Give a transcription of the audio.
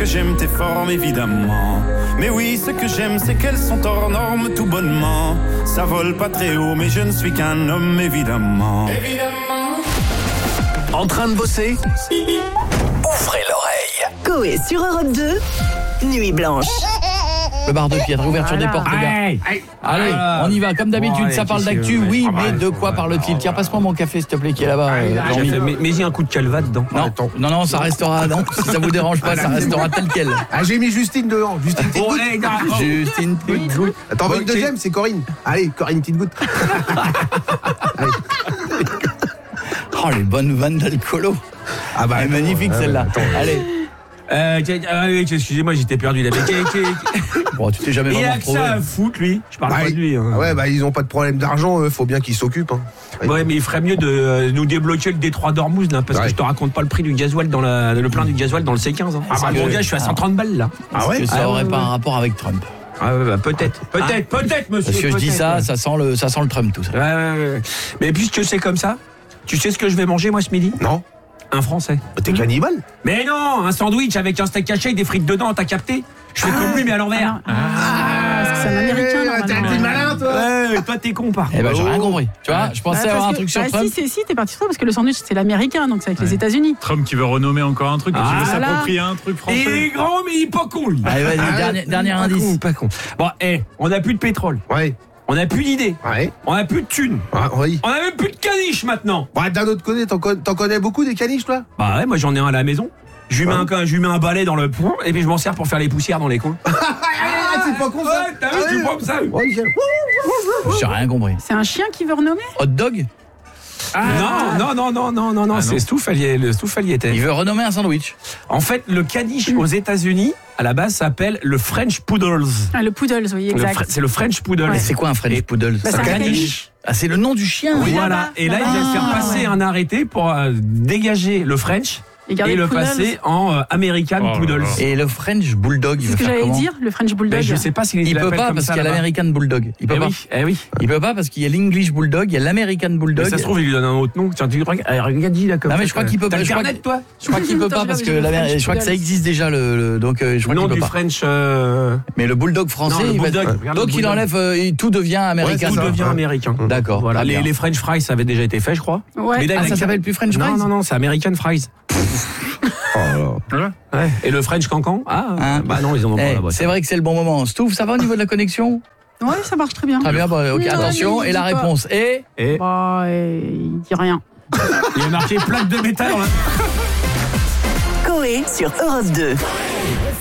que j'aime tes formes, évidemment. Mais oui, ce que j'aime, c'est qu'elles sont hors normes tout bonnement. Ça vole pas très haut, mais je ne suis qu'un homme, évidemment. En train de bosser? Ouvrez l'oreille. Coé sur Europe 2, Nuit Blanche. Le bar de pied, ouverture des portes, les gars. Allez, on y va, comme d'habitude, ça parle d'actu, oui, mais de quoi parle-t-il? Tiens, passe-moi mon café, s'il te plaît, qui est là-bas. Mais il y a un coup de calva dedans. Non, ça restera, non, si ça vous dérange pas, ça restera tel quel. Ah, j'ai mis Justine dedans, Justine petite goutte. Justine petite goutte. Attends, une deuxième, c'est Corinne. Allez, Corinne petite goutte. Allez. Oh, les bonnes vannes d'alcoolo. Ah bah, elle est magnifique celle-là. Allez. Excusez-moi, j'étais perdu là. Bon, tu t'es jamais il vraiment a que ça à foutre, lui. Je parle pas de lui. Hein. Ouais, bah ils ont pas de problème d'argent, faut bien qu'ils s'occupent. Hein. Ouais, mais il ferait mieux de nous débloquer le détroit d'Ormuz là, parce que je te raconte pas le prix du gasoil le plein du gasoil dans le C15. Hein. Ah bah mon gars, je suis à 130 balles là. Ah ouais. Est-ce que ça aurait pas un rapport avec Trump? Ah ouais, bah peut-être, monsieur. Parce que je dis ça sent le Trump tout ça. Ouais. Mais puisque c'est comme ça, tu sais ce que je vais manger moi ce midi? Non. Un Français. T'es cannibale? Mais non, un sandwich avec un steak haché et des frites dedans, t'as capté? Je fais comme lui mais à l'envers. Parce que c'est un américain. T'es malin toi. Ouais, toi t'es con par contre. Eh ben j'ai rien compris. Tu vois, je pensais avoir un truc sur Trump. Si, t'es parti sur ça parce que le sandwich c'est l'américain, donc c'est avec les États-Unis. Trump qui veut renommer encore un truc, qui veut s'approprier un truc français. Il est grand mais il est pas con lui. Allez, vas-y, dernier indice. Pas con. Bon, on a plus de pétrole. Ouais. On a plus d'idées. Ouais. On a plus de thunes. Oui. On a même plus de caniches maintenant. Ouais, d'un autre côté, t'en connais beaucoup des caniches toi? Bah ouais, moi j'en ai un à la maison. Je lui mets un balai dans le point et puis je m'en sers pour faire les poussières dans les coins. C'est pas con ça. Ouais, t'as vu, tu prends ça. J'ai rien compris. C'est un chien qui veut renommer? Hot dog? Non, c'est Stouffalier, le Stouffalier était. Il veut renommer un sandwich. En fait, le caniche aux États-Unis, à la base, s'appelle le French Poodles. Ah, le Poodles, oui, exact. C'est le French Poodle. Mais c'est quoi un French Poodle? Bah, c'est un caniche. Ah, c'est le nom du chien. Oui, voilà. Et là, il vient de faire passer un arrêté pour dégager le French. Et le passer en American Poodles. Et le French Bulldog, il c'est va ce que faire j'allais comment? dire, le French Bulldog. Je sais pas s'il il peut pas parce qu'il y a l'American Bulldog. Il peut pas. Oui. Il peut pas parce qu'il y a l'English Bulldog, il y a l'American Bulldog. Mais ça se trouve, il lui donne un autre nom. Tiens, regarde, là comme ça. Non mais je crois qu'il peut pas. T'as Internet, toi? Je crois qu'il peut pas parce que je crois que ça existe déjà donc je crois qu'il peut pas. French. Mais le Bulldog français, donc il enlève, tout devient américain. Tout devient américain. D'accord. Voilà. Les French fries, ça avait déjà été fait, je crois. Ouais. Ah, ça s'appelle plus French fries? Non, c'est American fries. Ouais. Et le French cancan? Bah non, ils en ont pas là-bas. C'est vrai que c'est le bon moment. Stouff, ça va au niveau de la connexion? Ouais, ça marche très bien. Très bien, ok, attention. Et la réponse est? Bah, il dit rien. Il y a marqué plaque de métal. Coé sur Europe 2.